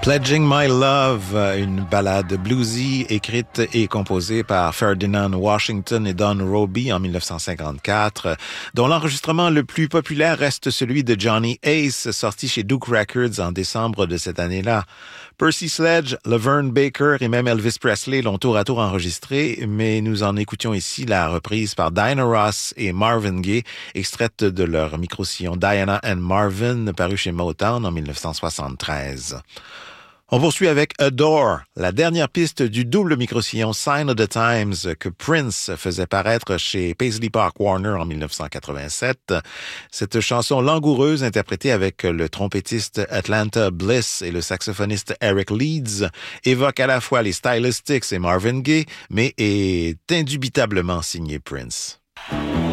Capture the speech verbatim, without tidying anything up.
Pledging My Love, une ballade bluesy écrite et composée par Ferdinand Washington et Don Robey en dix-neuf cent cinquante-quatre, dont l'enregistrement le plus populaire reste celui de Johnny Ace, sorti chez Duke Records en décembre de cette année-là. Percy Sledge, Laverne Baker et même Elvis Presley l'ont tour à tour enregistré, mais nous en écoutions ici la reprise par Diana Ross et Marvin Gaye, extraite de leur micro-sillon Diana and Marvin, paru chez Motown en dix-neuf cent soixante-treize. On poursuit avec Adore, la dernière piste du double micro-sillon Sign of the Times que Prince faisait paraître chez Paisley Park Warner en dix-neuf cent quatre-vingt-sept. Cette chanson langoureuse interprétée avec le trompettiste Atlanta Bliss et le saxophoniste Eric Leeds évoque à la fois les Stylistics et Marvin Gaye, mais est indubitablement signée Prince.